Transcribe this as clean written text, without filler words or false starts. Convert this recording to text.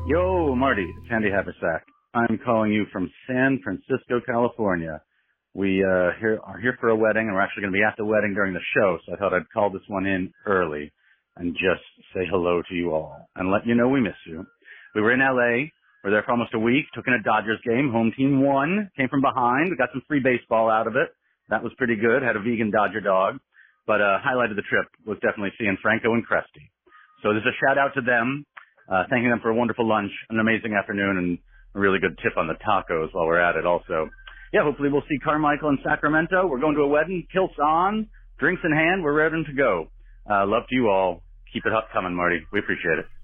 Yo, Marty, it's Andy Haversack. I'm calling you from San Francisco, California. We are here for a wedding, and we're actually going to be at the wedding during the show, so I thought I'd call this one in early and just say hello to you all and let you know we miss you. We were in L.A. We were there for almost a week, took in a Dodgers game. Home team won, came from behind. We got some free baseball out of it. That was pretty good. Had a vegan Dodger dog. But highlight of the trip was definitely seeing Franco and Cresty. So there's a shout-out to them. Thanking them for a wonderful lunch, an amazing afternoon, and a really good tip on the tacos while we're at it also. Yeah, hopefully we'll see Carmichael in Sacramento. We're going to a wedding, kilts on, drinks in hand, we're ready to go. Love to you all. Keep it up coming, Marty. We appreciate it.